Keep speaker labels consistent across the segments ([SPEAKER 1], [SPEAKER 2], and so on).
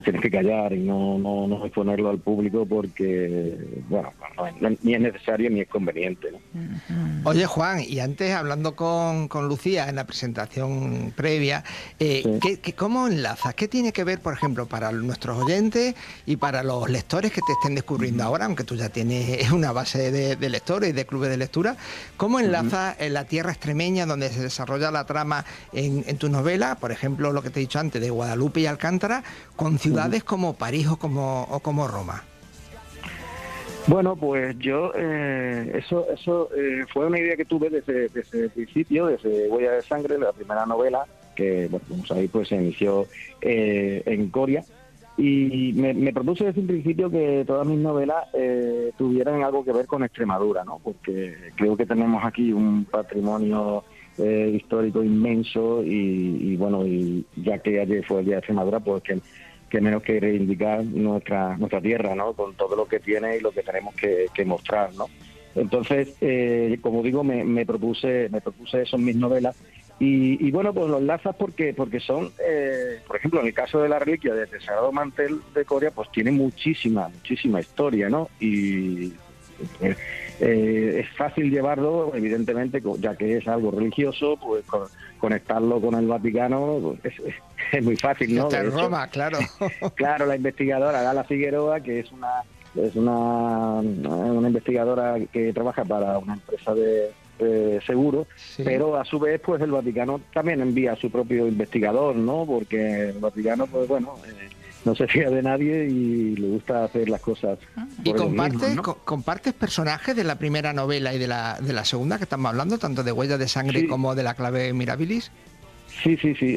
[SPEAKER 1] tienes que callar y no exponerlo al público porque, bueno, ni es necesario ni es conveniente, ¿no?
[SPEAKER 2] Oye, Juan, y antes hablando con Lucía en la presentación previa,
[SPEAKER 1] Sí.
[SPEAKER 2] ¿cómo enlazas? ¿Qué tiene que ver, por ejemplo, para nuestros oyentes y para los lectores que te estén descubriendo ahora, aunque tú ya tienes una base de lectores y de clubes de lectura? ¿Cómo enlazas en la tierra extremeña donde se desarrolla la trama en tu novela, por ejemplo, lo que te he dicho antes, de Guadalupe y Alcántara, con ciudades como París o como Roma?
[SPEAKER 1] Bueno, pues yo, eso fue una idea que tuve desde el principio, desde Huella de Sangre, la primera novela, que, bueno, como sabéis, pues se inició en Coria, y me propuse desde un principio que todas mis novelas tuvieran algo que ver con Extremadura, ¿no? Porque creo que tenemos aquí un patrimonio histórico inmenso y bueno, y ya que ayer fue el Día de Extremadura, pues que menos que reivindicar nuestra tierra, ¿no? Con todo lo que tiene y lo que tenemos que mostrar, ¿no? Entonces, como digo, me propuse eso en mis novelas y bueno, pues los enlazas porque son, por ejemplo, en el caso de la reliquia del Sagrado Mantel de Coria, pues tiene muchísima historia, ¿no? Y es fácil llevarlo, evidentemente, ya que es algo religioso, pues conectarlo con el Vaticano, pues, es muy fácil, ¿no?
[SPEAKER 2] Está
[SPEAKER 1] De
[SPEAKER 2] en
[SPEAKER 1] hecho,
[SPEAKER 2] Roma, claro.
[SPEAKER 1] claro, la investigadora Gala Figueroa, que es una investigadora que trabaja para una empresa de seguros,
[SPEAKER 2] Sí.
[SPEAKER 1] pero a su vez, pues el Vaticano también envía a su propio investigador, ¿no? Porque el Vaticano, pues bueno, no se fía de nadie y le gusta hacer las cosas
[SPEAKER 2] ¿Y
[SPEAKER 1] por ellos mismos, ¿no?
[SPEAKER 2] compartes personajes de la primera novela y de la segunda que estamos hablando, tanto de Huellas de Sangre
[SPEAKER 1] Sí.
[SPEAKER 2] como de La clave Mirabilis?
[SPEAKER 1] Sí,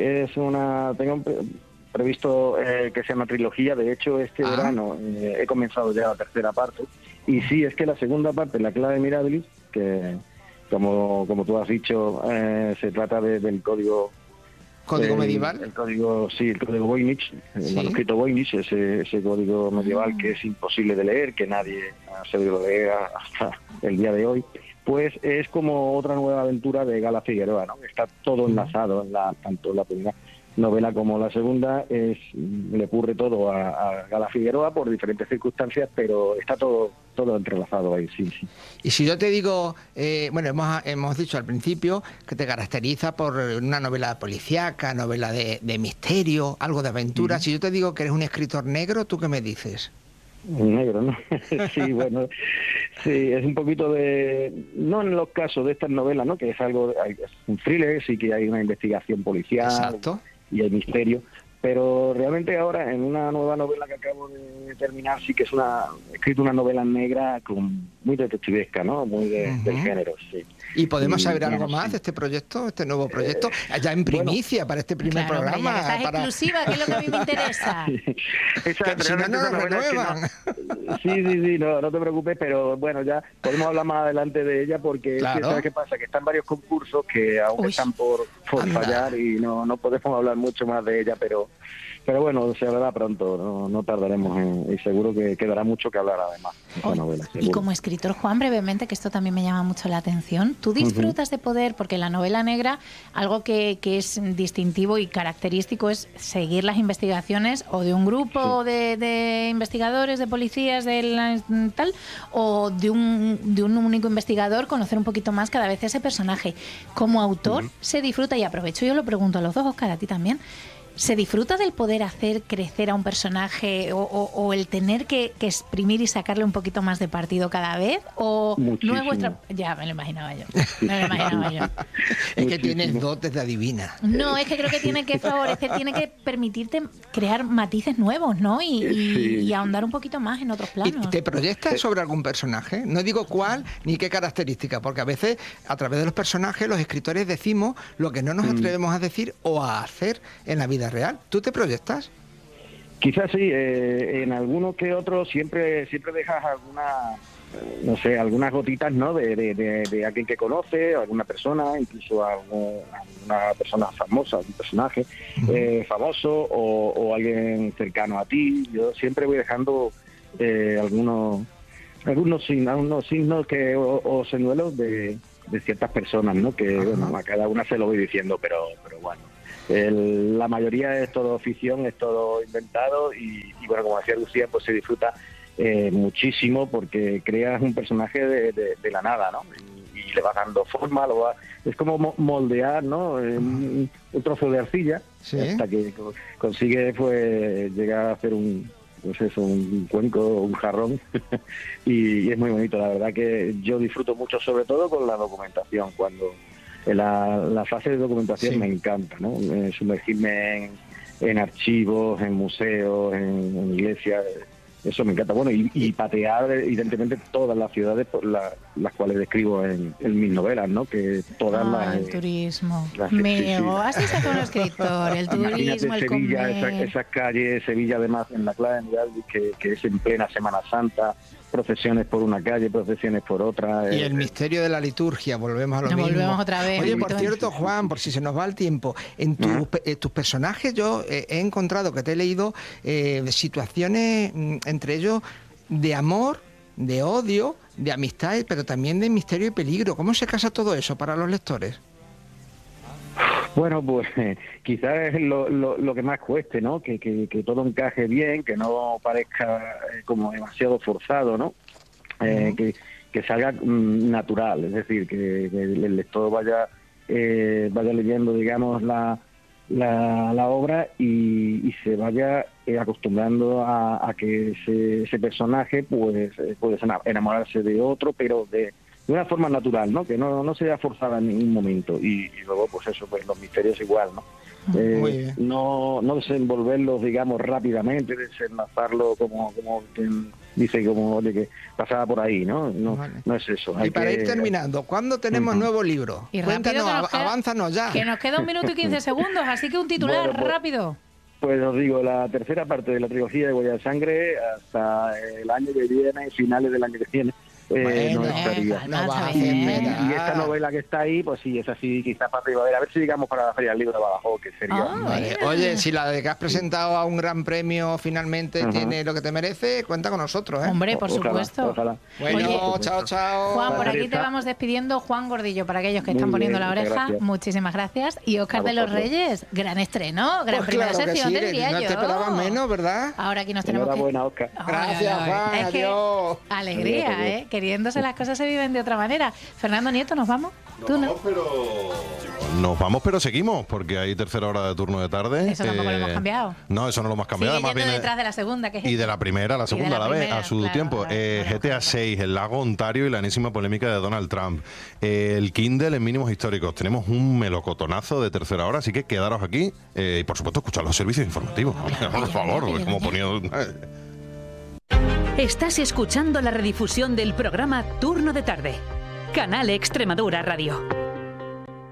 [SPEAKER 1] tengo previsto que sea una trilogía. De hecho, este verano he comenzado ya la tercera parte. Y sí, es que la segunda parte, La clave Mirabilis, que como tú has dicho, se trata del código...
[SPEAKER 2] ¿Código medieval?
[SPEAKER 1] El código Voynich, el manuscrito Voynich, ese código medieval que es imposible de leer, que nadie ha sabido leer hasta el día de hoy. Pues es como otra nueva aventura de Gala Figueroa, ¿no? Está todo enlazado, tanto la primera novela como la segunda, le ocurre todo a Gala Figueroa por diferentes circunstancias, pero está todo entrelazado ahí, sí.
[SPEAKER 2] Y si yo te digo, bueno, hemos dicho al principio que te caracteriza por una novela policíaca, novela de misterio, algo de aventura. Si yo te digo que eres un escritor negro, ¿tú qué me dices?
[SPEAKER 1] Negro, ¿no? Sí, bueno, sí, es un poquito no en los casos de estas novelas, ¿no? Que es es un thriller, sí que hay una investigación policial.
[SPEAKER 2] Exacto.
[SPEAKER 1] Y hay misterio, pero realmente ahora en una nueva novela que acabo de terminar sí que he escrito una novela negra muy detectivesca, ¿no? Muy del género, sí.
[SPEAKER 2] ¿Y podemos saber algo más de este proyecto, este nuevo proyecto? Ya en primicia, para este primer programa.
[SPEAKER 3] Hombre, ya estás exclusiva, que es lo que a mí me interesa.
[SPEAKER 1] Que
[SPEAKER 2] si no nos renuevan.
[SPEAKER 1] Sí, no te preocupes, pero bueno, ya podemos hablar más adelante de ella porque
[SPEAKER 2] claro.
[SPEAKER 1] ¿sabes qué pasa? Que están varios concursos que aún están por fallar y no podemos hablar mucho más de ella, pero bueno, se hablará pronto, no tardaremos y seguro que quedará mucho que hablar además de esta novela.
[SPEAKER 3] Y como escritor, Juan, brevemente, que esto también me llama mucho la atención, ¿tú disfrutas de poder, porque en la novela negra algo que es distintivo y característico es seguir las investigaciones o de un grupo de investigadores, de policías, tal, o de un único investigador, conocer un poquito más cada vez ese personaje? Como autor se disfruta, y aprovecho, yo lo pregunto a los dos, Óscar, a ti también, ¿se disfruta del poder hacer crecer a un personaje o el tener que exprimir y sacarle un poquito más de partido cada vez? ¿O
[SPEAKER 1] muchísimo.
[SPEAKER 3] No es vuestra...? Ya, me lo imaginaba yo.
[SPEAKER 2] Es que tienes dotes de adivina.
[SPEAKER 3] No, es que creo que tiene que favorecer, tiene que permitirte crear matices nuevos, ¿no? Y ahondar un poquito más en otros planos.
[SPEAKER 2] ¿Y te proyectas sobre algún personaje? No digo cuál ni qué característica, porque a veces a través de los personajes los escritores decimos lo que no nos atrevemos a decir o a hacer en la vida real. ¿Tú te proyectas?
[SPEAKER 1] Quizás sí, en alguno que otro siempre dejas algunas gotitas, ¿no? De alguien que conoce, alguna persona, incluso alguna persona famosa, un personaje famoso o alguien cercano a ti. Yo siempre voy dejando algunos signos o señuelos de ciertas personas, ¿no? Que bueno, a cada una se lo voy diciendo, pero bueno. La mayoría es todo ficción, es todo inventado y bueno, como decía Lucía, pues se disfruta muchísimo porque creas un personaje de la nada, ¿no? Y le vas dando forma, es como moldear, ¿no? Un trozo de arcilla, ¿sí? Hasta que consigue pues llegar a hacer un cuenco, un jarrón y es muy bonito. La verdad que yo disfruto mucho, sobre todo con la documentación. Cuando la fase de documentación me encanta, ¿no? Sumergirme en archivos, en museos, en iglesias. Eso me encanta. Bueno, y patear, evidentemente, todas las ciudades por las cuales describo en mis novelas, ¿no? Que todas las...
[SPEAKER 3] El turismo. Así se hace un escritor, el turismo, el
[SPEAKER 1] Sevilla,
[SPEAKER 3] comer...
[SPEAKER 1] esas calles, Sevilla además en la clave que es en plena Semana Santa, procesiones por una calle, procesiones por otra.
[SPEAKER 2] Y el misterio de la liturgia, volvemos a lo mismo.
[SPEAKER 3] Volvemos otra vez.
[SPEAKER 2] Oye, por cierto, Juan, por si se nos va el tiempo, en tus personajes yo he encontrado que te he leído situaciones, entre ellos, de amor, de odio, de amistad, pero también de misterio y peligro. ¿Cómo se casa todo eso para los lectores?
[SPEAKER 1] Bueno, pues quizás es lo que más cueste, ¿no? Que todo encaje bien, que no parezca como demasiado forzado, ¿no? Que salga natural, es decir, que el lector vaya leyendo, digamos, la obra y se vaya acostumbrando a que ese personaje pues puede enamorarse de otro, pero de una forma natural, ¿no? Que no sea forzada en ningún momento. Y luego, pues eso, pues los misterios igual, ¿no? No desenvolverlos, digamos, rápidamente, desenlazarlo como quien dice, como oye, que pasaba por ahí, ¿no? No es eso.
[SPEAKER 2] Y para ir terminando, ¿cuándo tenemos nuevo libro?
[SPEAKER 3] Y
[SPEAKER 2] cuéntanos, avánzanos ya.
[SPEAKER 3] Que nos queda 1 minuto y 15 segundos, así que un titular rápido.
[SPEAKER 1] Pues os digo, la tercera parte de la trilogía de Huella de Sangre hasta el año que viene, finales del año que viene. No estaría. Y esta novela que está ahí, pues sí, es así, quizás para primavera. A ver si llegamos para la Feria del Libro de Badajoz, que sería...
[SPEAKER 2] Oye, si la de que has presentado a un gran premio finalmente tiene lo que te merece, cuenta con nosotros, ¿eh?
[SPEAKER 3] Hombre, por supuesto.
[SPEAKER 1] Ojalá.
[SPEAKER 2] Bueno, oye, chao.
[SPEAKER 3] Juan, por aquí te vamos despidiendo. Juan Gordillo, para aquellos que están poniendo la oreja, gracias. Muchísimas gracias. Y Óscar de los Reyes, gran estreno, gran primera sección, te diría yo.
[SPEAKER 2] No te esperabas menos, ¿verdad?
[SPEAKER 3] Ahora aquí nos tenemos
[SPEAKER 1] Enhorabuena, Óscar.
[SPEAKER 2] Gracias, Juan,
[SPEAKER 3] es
[SPEAKER 2] adiós.
[SPEAKER 3] Alegría, ¿eh? Queriéndose las cosas se viven de otra manera. Fernando Nieto, ¿nos vamos?
[SPEAKER 4] Nos vamos, pero seguimos, porque hay tercera hora de turno de tarde.
[SPEAKER 3] Eso tampoco lo hemos cambiado.
[SPEAKER 4] No, eso no lo hemos cambiado.
[SPEAKER 3] Sigue yendo detrás de la segunda, que es
[SPEAKER 4] y de la primera a la segunda a la vez, a su tiempo. GTA 6, el lago Ontario y la enésima polémica de Donald Trump. El Kindle en mínimos históricos. Tenemos un melocotonazo de tercera hora, así que quedaros aquí y, por supuesto, escuchar los servicios informativos. Por favor, como ponía...
[SPEAKER 5] Estás escuchando la redifusión del programa Turno de Tarde. Canal Extremadura Radio.